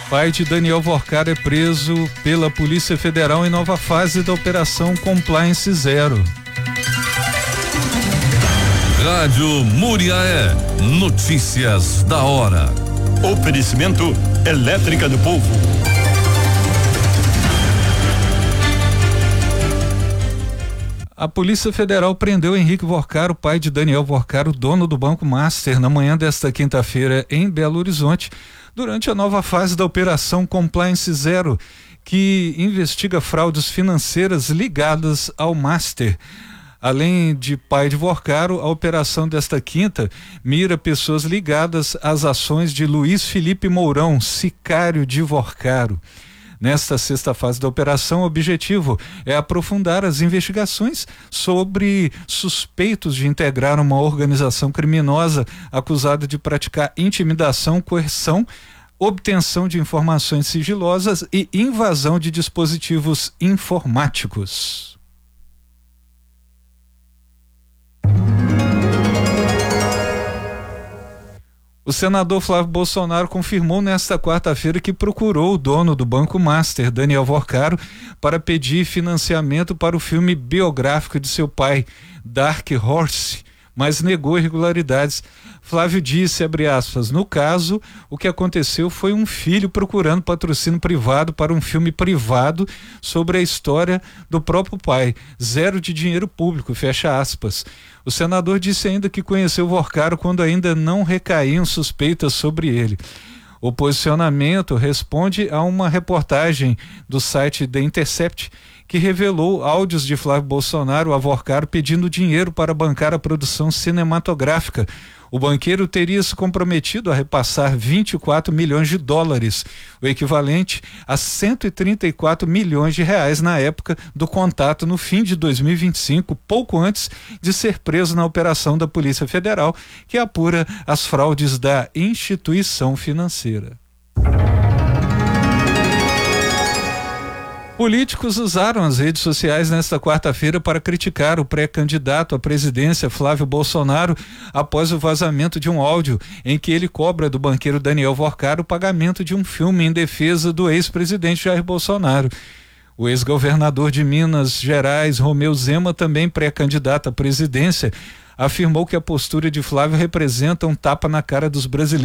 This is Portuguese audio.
Pai de Daniel Vorcaro é preso pela Polícia Federal em nova fase da Operação Compliance Zero. Rádio Muriaé, notícias da hora. Oferecimento Elétrica do Povo. A Polícia Federal prendeu Henrique Vorcaro, pai de Daniel Vorcaro, dono do Banco Master, na manhã desta quinta-feira em Belo Horizonte, durante a nova fase da Operação Compliance Zero, que investiga fraudes financeiras ligadas ao Master. Além de pai de Vorcaro, a operação desta quinta mira pessoas ligadas às ações de Luiz Felipe Mourão, sicário de Vorcaro. Nesta sexta fase da operação, o objetivo é aprofundar as investigações sobre suspeitos de integrar uma organização criminosa acusada de praticar intimidação, coerção, obtenção de informações sigilosas e invasão de dispositivos informáticos. O senador Flávio Bolsonaro confirmou nesta quarta-feira que procurou o dono do Banco Master, Daniel Vorcaro, para pedir financiamento para o filme biográfico de seu pai, Dark Horse, mas negou irregularidades. Flávio disse, abre aspas, no caso, o que aconteceu foi um filho procurando patrocínio privado para um filme privado sobre a história do próprio pai, zero de dinheiro público, fecha aspas. O senador disse ainda que conheceu Vorcaro quando ainda não recaíam suspeitas sobre ele. O posicionamento responde a uma reportagem do site The Intercept, que revelou áudios de Flávio Bolsonaro a Vorcaro pedindo dinheiro para bancar a produção cinematográfica. O banqueiro teria se comprometido a repassar 24 milhões de dólares, o equivalente a 134 milhões de reais na época do contato no fim de 2025, pouco antes de ser preso na operação da Polícia Federal, que apura as fraudes da instituição financeira. Políticos usaram as redes sociais nesta quarta-feira para criticar o pré-candidato à presidência Flávio Bolsonaro após o vazamento de um áudio em que ele cobra do banqueiro Daniel Vorcaro o pagamento de um filme em defesa do ex-presidente Jair Bolsonaro. O ex-governador de Minas Gerais, Romeu Zema, também pré-candidato à presidência, afirmou que a postura de Flávio representa um tapa na cara dos brasileiros